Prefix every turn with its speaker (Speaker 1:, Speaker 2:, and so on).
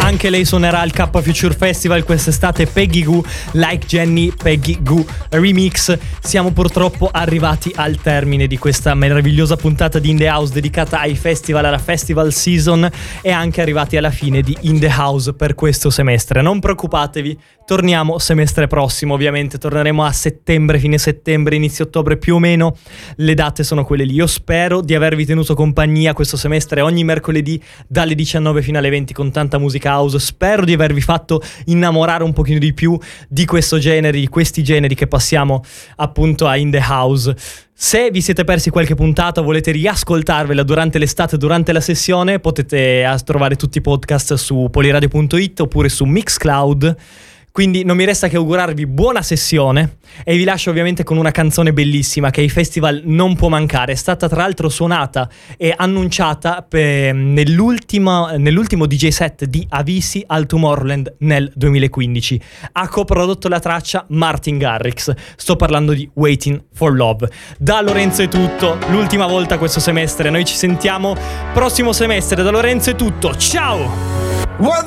Speaker 1: Anche lei suonerà al K Future Festival quest'estate. Peggy Gou, Like Jenny, Peggy Gou Remix. Siamo purtroppo arrivati al termine di questa meravigliosa puntata di In The House dedicata ai festival, alla festival season, e anche arrivati alla fine di In The House per questo semestre. Non preoccupatevi, torniamo semestre prossimo, ovviamente torneremo a settembre, fine settembre, inizio ottobre più o meno. Le date sono quelle lì. Io spero di avervi tenuto compagnia questo semestre ogni mercoledì dalle 19 fino alle 20 con tanta musica house. Spero di avervi fatto innamorare un pochino di più di questo genere, di questi generi che passiamo appunto a In The House. Se vi siete persi qualche puntata o volete riascoltarvela durante l'estate, durante la sessione, potete trovare tutti i podcast su poliradio.it oppure su Mixcloud. Quindi non mi resta che augurarvi buona sessione e vi lascio ovviamente con una canzone bellissima che ai festival non può mancare. È stata tra l'altro suonata e annunciata nell'ultimo DJ set di Avicii al Tomorrowland nel 2015. Ha coprodotto la traccia Martin Garrix. Sto parlando di Waiting for Love. Da Lorenzo è tutto, l'ultima volta questo semestre. Noi ci sentiamo prossimo semestre. Da Lorenzo è tutto, ciao!